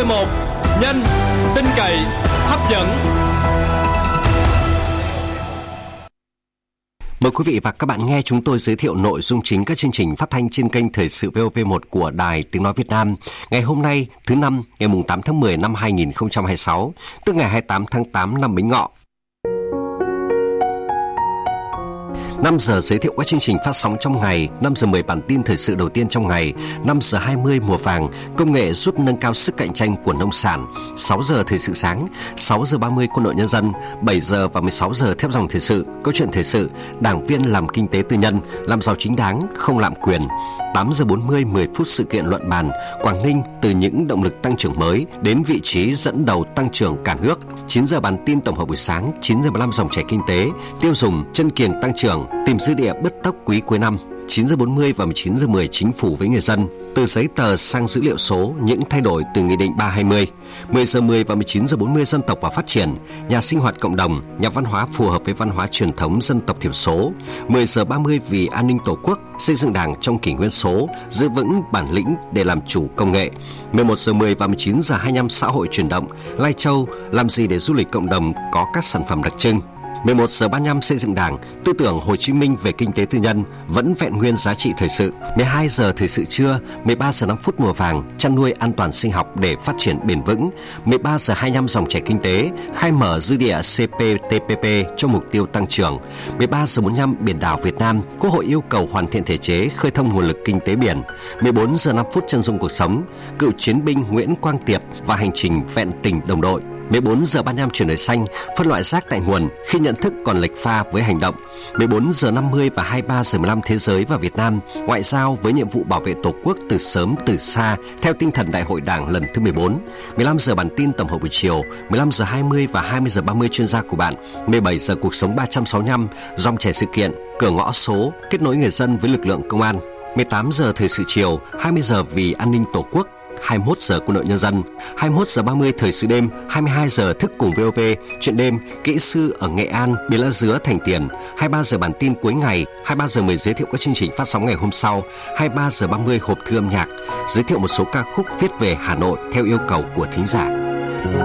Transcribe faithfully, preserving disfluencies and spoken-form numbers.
vê một, nhanh, tin cậy, hấp dẫn. Mời quý vị và các bạn nghe chúng tôi giới thiệu nội dung chính các chương trình phát thanh trên kênh Thời sự vê o vê một của Đài Tiếng Nói Việt Nam. Ngày hôm nay, thứ năm, ngày tám tháng mười năm hai nghìn không trăm hai mươi sáu, tức ngày hai mươi tám tháng tám năm Bính Ngọ. năm giờ giới thiệu các chương trình phát sóng trong ngày, năm giờ mười bản tin thời sự đầu tiên trong ngày, năm giờ hai mươi mùa vàng, công nghệ giúp nâng cao sức cạnh tranh của nông sản, sáu giờ thời sự sáng, sáu giờ ba mươi quân đội nhân dân, bảy giờ và mười sáu giờ thép dòng thời sự, câu chuyện thời sự, đảng viên làm kinh tế tư nhân, làm giàu chính đáng, không lạm quyền. tám giờ bốn mươi, mười phút sự kiện luận bàn, Quảng Ninh từ những động lực tăng trưởng mới đến vị trí dẫn đầu tăng trưởng cả nước. chín giờ bản tin tổng hợp buổi sáng, chín giờ mười lăm dòng chảy kinh tế, tiêu dùng, chân kiềng tăng trưởng, tìm dư địa bứt tốc quý cuối năm. chín giờ bốn mươi và mười chín giờ mười chính phủ với người dân, từ giấy tờ sang dữ liệu số, những thay đổi từ nghị định ba trăm hai mươi. mười giờ mười và mười chín giờ bốn mươi dân tộc và phát triển, nhà sinh hoạt cộng đồng, nhà văn hóa phù hợp với văn hóa truyền thống dân tộc thiểu số. mười giờ ba mươi vì an ninh tổ quốc, xây dựng đảng trong kỷ nguyên số, giữ vững bản lĩnh để làm chủ công nghệ. mười một giờ mười và mười chín giờ hai mươi lăm xã hội chuyển động, Lai Châu làm gì để du lịch cộng đồng có các sản phẩm đặc trưng. mười một giờ ba mươi lăm xây dựng đảng, tư tưởng Hồ Chí Minh về kinh tế tư nhân vẫn vẹn nguyên giá trị thời sự. mười hai giờ thời sự trưa, mười ba giờ năm phút mùa vàng, chăn nuôi an toàn sinh học để phát triển bền vững. mười ba giờ hai mươi lăm dòng chảy kinh tế, khai mở dư địa xê pê tê pê pê cho mục tiêu tăng trưởng. mười ba giờ bốn mươi lăm biển đảo Việt Nam, Quốc hội yêu cầu hoàn thiện thể chế khơi thông nguồn lực kinh tế biển. mười bốn giờ năm phút chân dung cuộc sống, cựu chiến binh Nguyễn Quang Tiệp và hành trình vẹn tình đồng đội. mười bốn giờ ba mươi lăm chuyển đổi xanh, phân loại rác tại nguồn khi nhận thức còn lệch pha với hành động. mười bốn giờ năm mươi và hai mươi ba giờ mười lăm thế giới và Việt Nam, ngoại giao với nhiệm vụ bảo vệ Tổ quốc từ sớm từ xa theo tinh thần Đại hội Đảng lần thứ mười bốn. mười lăm giờ bản tin tổng hợp buổi chiều, mười lăm giờ hai mươi và hai mươi giờ ba mươi chuyên gia của bạn. mười bảy giờ cuộc sống ba trăm sáu mươi lăm, dòng chảy sự kiện, cửa ngõ số, kết nối người dân với lực lượng công an. mười tám giờ thời sự chiều, hai mươi giờ vì an ninh Tổ quốc, hai mươi mốt giờ quân đội nhân dân, hai mươi mốt giờ ba mươi thời sự đêm, hai mươi hai giờ thức cùng vê o vê, chuyện đêm, kỹ sư ở Nghệ An, Bến Lá Dứa, Thành Tiền, hai mươi ba giờ bản tin cuối ngày, hai mươi ba giờ mười giới thiệu các chương trình phát sóng ngày hôm sau, hai mươi ba giờ ba mươi hộp thư âm nhạc, giới thiệu một số ca khúc viết về Hà Nội theo yêu cầu của thính giả.